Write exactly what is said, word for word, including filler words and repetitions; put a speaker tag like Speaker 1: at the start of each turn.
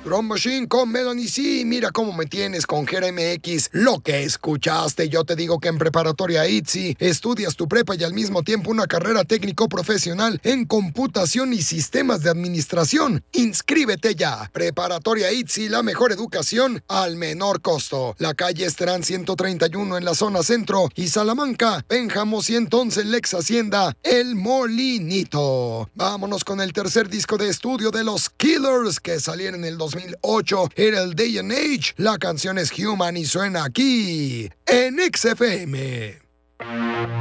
Speaker 1: Drum Machine con Melanie C. Mira cómo me tienes con G R M X. Lo que escuchaste, yo te digo que en Preparatoria I T S I estudias tu prepa y al mismo tiempo una carrera técnico profesional en computación y sistemas de administración. Inscríbete ya. Preparatoria I T S I, la mejor educación al menor costo. La calle Esterán ciento treinta y uno en la zona centro y Salamanca, Pénjamo ciento once, Lex Hacienda, El Molinito. Vámonos con el tercer disco de estudio de los Killers que salieron en el dos mil ocho. Era el Day and Age. La canción es Human y suena aquí en X F M.